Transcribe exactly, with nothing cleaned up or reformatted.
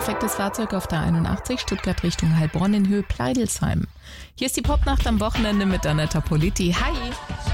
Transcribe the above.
gestrecktes Fahrzeug auf der einundachtzig, Stuttgart Richtung Heilbronn in Höhe Pleidelsheim. Hier ist die Popnacht am Wochenende mit Anetta Politi. Hi!